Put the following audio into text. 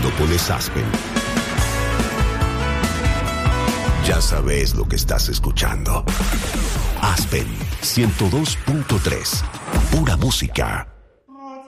cuando pones Aspen, ya sabes lo que estás escuchando. Aspen 102.3. Pura música.